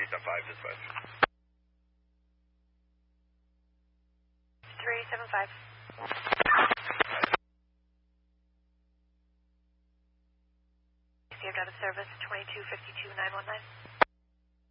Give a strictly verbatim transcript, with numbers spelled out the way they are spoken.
three seven five, dispatch. three seven five. Received out of service, twenty-two fifty-two nine one nine.